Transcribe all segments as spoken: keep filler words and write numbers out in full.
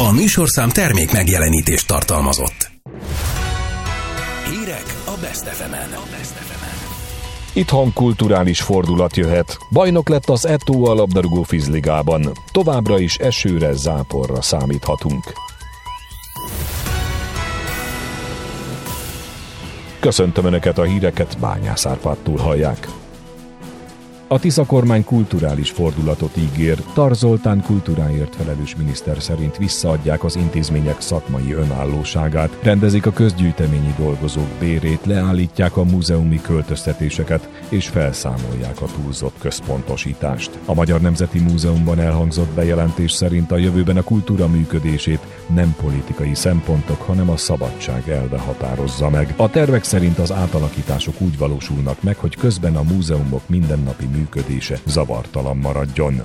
A műsorszám termék megjelenítést tartalmazott. Hírek a Best ef emen. Itthon kulturális fordulat jöhet. Bajnok lett az é té o a labdarúgó vízligában. Továbbra is esőre, záporra számíthatunk. Köszöntöm Önöket, a híreket Bányász Árpádtól hallják. A Tisza kormány kulturális fordulatot ígér. Tar Zoltán kultúráért felelős miniszter szerint visszaadják az intézmények szakmai önállóságát, rendezik a közgyűjteményi dolgozók bérét, leállítják a múzeumi költöztetéseket és felszámolják a túlzott központosítást. A Magyar Nemzeti Múzeumban elhangzott bejelentés szerint a jövőben a kultúra működését nem politikai szempontok, hanem a szabadság elve határozza meg. A tervek szerint az átalakítások úgy valósulnak meg, hogy közben a múzeumok mindennapi működése zavartalan maradjon.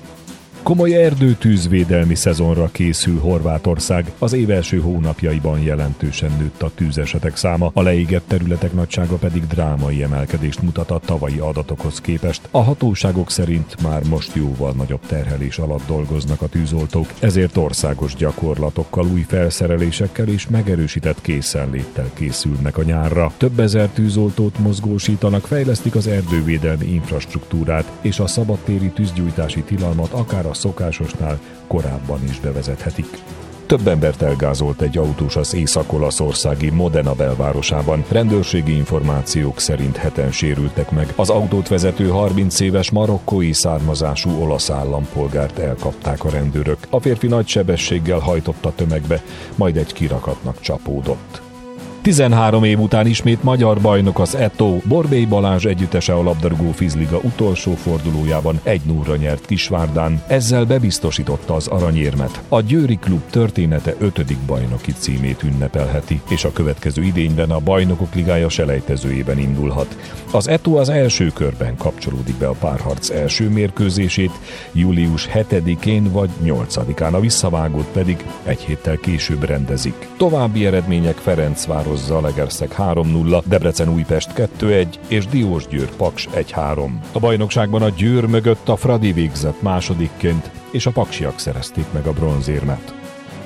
Komoly erdőtűzvédelmi szezonra készül Horvátország, az év első hónapjaiban jelentősen nőtt a tűzesetek száma, a leégett területek nagysága pedig drámai emelkedést mutat a tavalyi adatokhoz képest. A hatóságok szerint már most jóval nagyobb terhelés alatt dolgoznak a tűzoltók, ezért országos gyakorlatokkal, új felszerelésekkel és megerősített készenléttel készülnek a nyárra. Több ezer tűzoltót mozgósítanak, fejlesztik az erdővédelmi infrastruktúrát, és a szabadtéri tűzgyújtási tilalmat akár a szokásosnál korábban is bevezethetik. Több embert elgázolt egy autós az észak-olaszországi Modena belvárosában. Rendőrségi információk szerint heten sérültek meg. Az autót vezető harminc éves marokkói származású olasz állampolgárt elkapták a rendőrök. A férfi nagy sebességgel hajtott a tömegbe, majd egy kirakatnak csapódott. tizenhárom év után ismét magyar bajnok az é té o. Borbély Balázs együttese a labdarúgó vízliga utolsó fordulójában egy nullra nyert Kisvárdán, ezzel bebiztosította az aranyérmet. A győri klub története ötödik bajnoki címét ünnepelheti, és a következő idényben a Bajnokok Ligája selejtezőjében indulhat. Az é té o az első körben kapcsolódik be a párharc első mérkőzését, július hetedikén vagy nyolcadikán, a visszavágót pedig egy héttel később rendezik. További eredmények: Ferencváros Zalaegerszeg három nulla, Debrecen Újpest kettő egy és Diósgyőr Paks egy három. A bajnokságban a Győr mögött a Fradi végzett másodikként, és a paksiak szerezték meg a bronzérmet.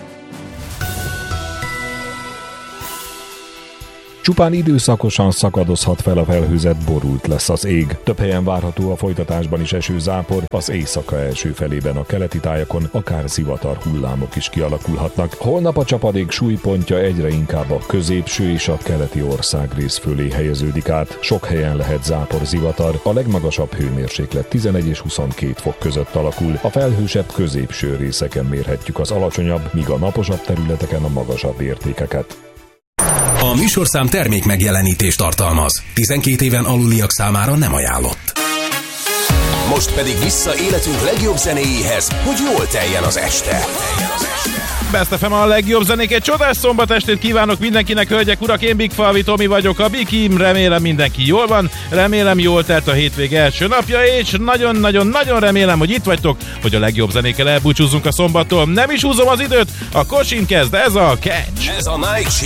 Csupán időszakosan szakadozhat fel a felhőzet, borult lesz az ég. Több helyen várható a folytatásban is esőzápor, az éjszaka első felében a keleti tájakon akár zivatar hullámok is kialakulhatnak. Holnap a csapadék súlypontja egyre inkább a középső és a keleti országrész fölé helyeződik át. Sok helyen lehet zápor, zivatar, a legmagasabb hőmérséklet tizenegy és huszonkét fok között alakul. A felhősebb középső részeken mérhetjük az alacsonyabb, míg a naposabb területeken a magasabb értékeket. A műsorszám termék megjelenítést tartalmaz. tizenkét éven aluliak számára nem ajánlott. Most pedig vissza életünk legjobb zenéjéhez, hogy jól teljen az este. Best ef em a legjobb zenék. Egy csodás szombat estét kívánok mindenkinek, hölgyek, urak, én Big Falvi Tomi vagyok, a Bikim. Remélem mindenki jól van, remélem jól telt a hétvége első napja, és nagyon-nagyon-nagyon remélem, hogy itt vagytok, hogy a legjobb zenékkel elbúcsúzzunk a szombattól. Nem is húzom az időt, a Kosin kezd, ez a Catch. Ez a Night Shift.